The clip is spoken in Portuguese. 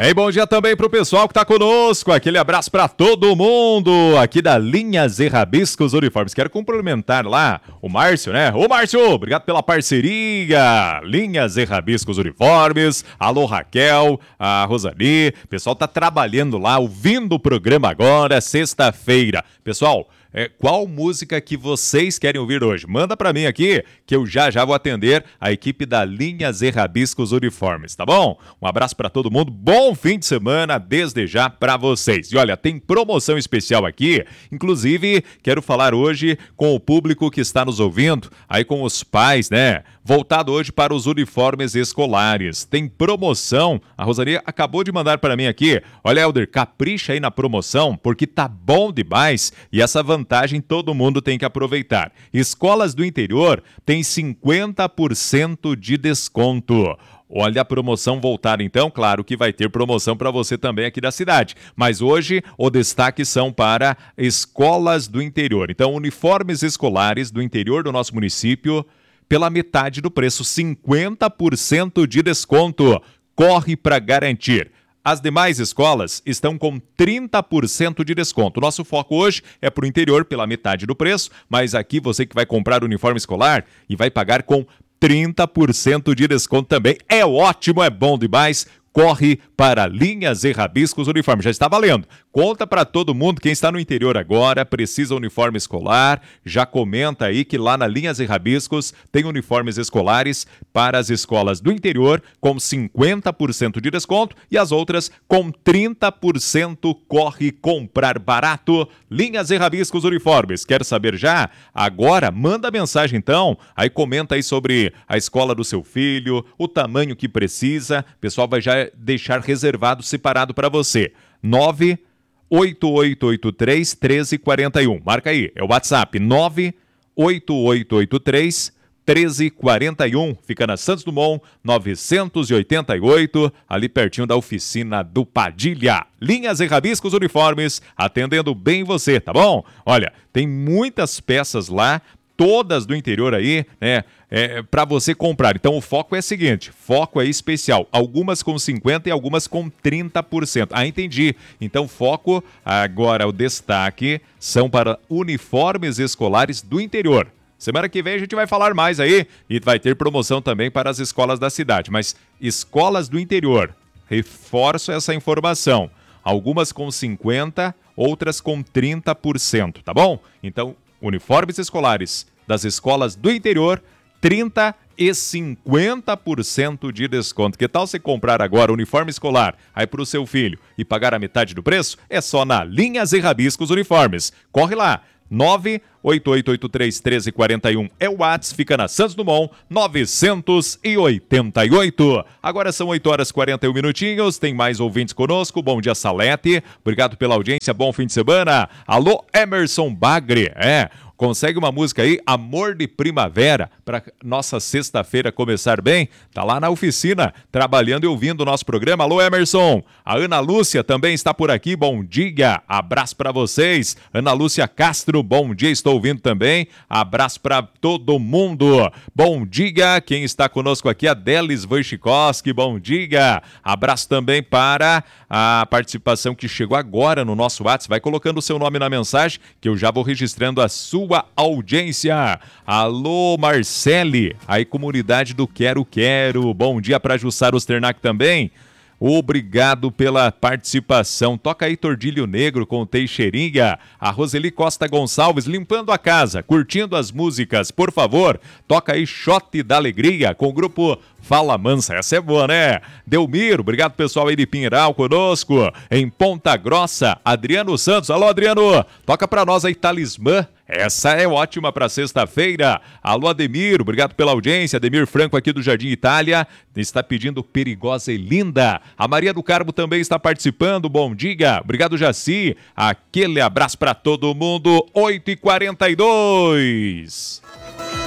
Bom dia também pro pessoal que tá conosco. Aquele abraço pra todo mundo aqui da Linhas e Rabiscos Uniformes. Quero cumprimentar lá o Márcio, né? Ô Márcio, obrigado pela parceria. Linhas e Rabiscos Uniformes. Alô Raquel, a Rosali. O pessoal tá trabalhando lá, ouvindo o programa agora, sexta-feira. Pessoal, qual música que vocês querem ouvir hoje? Manda pra mim aqui, que eu já vou atender a equipe da Linhas e Rabiscos Uniformes, tá bom? Um abraço pra todo mundo, bom fim de semana desde já pra vocês. E olha, tem promoção especial aqui, inclusive quero falar hoje com o público que está nos ouvindo, aí com os pais, né? Voltado hoje para os uniformes escolares. Tem promoção, a Rosaria acabou de mandar para mim aqui. Olha, Helder, capricha aí na promoção, porque tá bom demais e essa vantagem todo mundo tem que aproveitar. Escolas do interior tem 50% de desconto. Olha a promoção voltar então, claro que vai ter promoção para você também aqui da cidade, mas hoje o destaque são para escolas do interior. Então, uniformes escolares do interior do nosso município pela metade do preço, 50% de desconto. Corre para garantir. As demais escolas estão com 30% de desconto. Nosso foco hoje é para o interior pela metade do preço, mas aqui você que vai comprar o uniforme escolar e vai pagar com 30% de desconto também. É ótimo, é bom demais. Corre para Linhas e Rabiscos Uniformes. Já está valendo. Conta para todo mundo, quem está no interior agora, precisa uniforme escolar, já comenta aí que lá na Linhas e Rabiscos tem uniformes escolares para as escolas do interior com 50% de desconto e as outras com 30%. Corre comprar barato. Linhas e Rabiscos Uniformes. Quer saber já? Agora manda mensagem então, aí comenta aí sobre a escola do seu filho, o tamanho que precisa. O pessoal vai já deixar reservado, separado para você. 98883-1341. Marca aí, é o WhatsApp. 98883-1341. Fica na Santos Dumont, 988, ali pertinho da oficina do Padilha. Linhas e Rabiscos Uniformes, atendendo bem você, tá bom? Olha, tem muitas peças lá, todas do interior aí, né? Para você comprar. Então o foco é o seguinte, foco é especial, algumas com 50% e algumas com 30%. Ah, entendi. Então foco, agora o destaque, são para uniformes escolares do interior. Semana que vem a gente vai falar mais aí e vai ter promoção também para as escolas da cidade, mas escolas do interior, reforço essa informação, algumas com 50%, outras com 30%, tá bom? Então uniformes escolares das escolas do interior, 30% e 50% de desconto. Que tal você comprar agora o uniforme escolar aí para o seu filho e pagar a metade do preço? É só na Linhas e Rabiscos Uniformes. Corre lá, 98883-1341 é o WhatsApp, fica na Santos Dumont, 988. Agora são 8h41 minutinhos, tem mais ouvintes conosco. Bom dia, Salete, obrigado pela audiência, bom fim de semana. Alô, Emerson Bagre, consegue uma música aí, Amor de Primavera, para nossa sexta-feira começar bem? Tá lá na oficina, trabalhando e ouvindo o nosso programa. Alô, Emerson. A Ana Lúcia também está por aqui, bom dia. Abraço para vocês. Ana Lúcia Castro, bom dia, estou ouvindo também. Abraço para todo mundo. Bom dia, quem está conosco aqui, a Delis Wojcikowski, bom dia. Abraço também para a participação que chegou agora no nosso WhatsApp. Vai colocando o seu nome na mensagem, que eu já vou registrando a sua audiência. Alô, Marcele, aí comunidade do Quero Quero, bom dia para Jussara Osternac também. Obrigado pela participação. Toca aí Tordilho Negro com Teixeirinha. A Roseli Costa Gonçalves limpando a casa, curtindo as músicas. Por favor, toca aí Shot da Alegria com o grupo Fala Mansa. Essa é boa, né? Delmiro, obrigado pessoal aí de Pinheiral conosco. Em Ponta Grossa, Adriano Santos. Alô, Adriano, toca pra nós aí Talismã. Essa é ótima para sexta-feira. Alô, Ademir, obrigado pela audiência. Ademir Franco aqui do Jardim Itália está pedindo Perigosa e Linda. A Maria do Carmo também está participando. Bom dia. Obrigado, Jaci. Aquele abraço para todo mundo. 8h42.